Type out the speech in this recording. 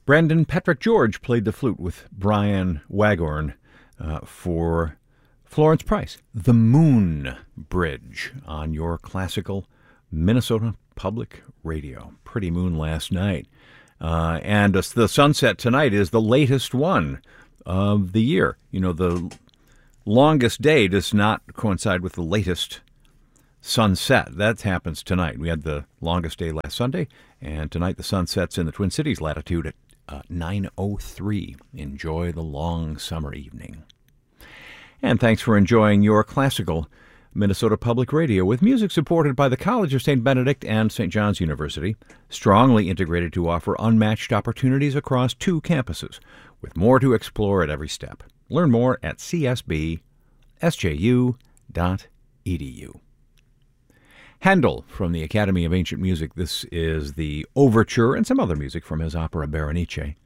Brandon Patrick George played the flute with Brian Wagorn for Florence Price. The Moon Bridge on your classical Minnesota Public Radio. Pretty moon last night. And the sunset tonight is the latest one of the year. You know, the longest day does not coincide with the latest sunset. That happens tonight. We had the longest day last Sunday, and tonight the sun sets in the Twin Cities latitude at 9:03. Enjoy the long summer evening. And thanks for enjoying your classical Minnesota Public Radio with music supported by the College of St. Benedict and St. John's University, strongly integrated to offer unmatched opportunities across 2 campuses, with more to explore at every step. Learn more at csbsju.edu. Handel from the Academy of Ancient Music. This is the overture and some other music from his opera Berenice.